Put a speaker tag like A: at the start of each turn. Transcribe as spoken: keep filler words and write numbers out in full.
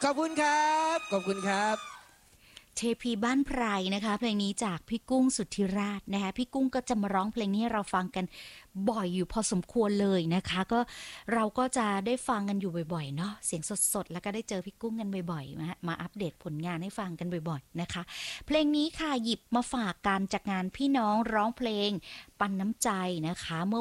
A: ขอบคุณครับขอบคุณครับ
B: เทพีบ้านไพรนะคะเพลงนี้จากพี่กุ้งสุทธิราชนะคะพี่กุ้งก็จะมาร้องเพลงนี้ให้เราฟังกันบ่อยอยู่พอสมควรเลยนะคะก็เราก็จะได้ฟังกันอยู่บ่อยๆเนาะเสียงสดๆแล้วก็ได้เจอพี่กุ้งกันบ่อยๆมามาอัปเดตผลงานให้ฟังกันบ่อยๆนะคะเพลงนี้ค่ะหยิบมาฝากกันจากงานพี่น้องร้องเพลงปันน้ำใจนะคะเมื่อ